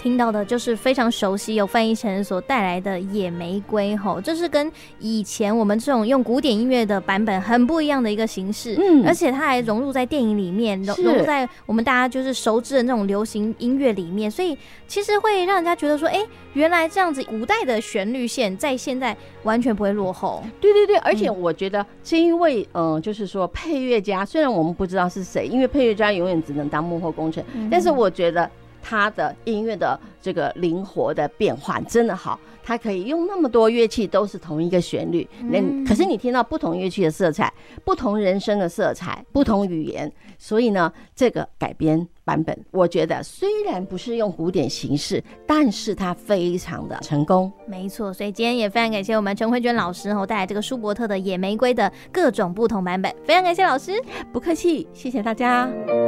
听到的就是非常熟悉由范逸臣所带来的《野玫瑰》吼，这是跟以前我们这种用古典音乐的版本很不一样的一个形式，而且它还融入在电影里面，融入在我们大家就是熟知的那种流行音乐里面，所以其实会让人家觉得说，原来这样子古代的旋律线在现在完全不会落后。 对对对，而且我觉得是因为就是说配乐家，虽然我们不知道是谁，因为配乐家永远只能当幕后工程，但是我觉得他的音乐的这个灵活的变换真的好，他可以用那么多乐器都是同一个旋律，可是你听到不同乐器的色彩，不同人声的色彩，不同语言，所以呢这个改编版本我觉得虽然不是用古典形式，但是它非常的成功。 没错，所以今天也非常感谢我们陈慧娟老师带来这个舒伯特的《野玫瑰》的各种不同版本，非常感谢老师。 不客气，谢谢大家。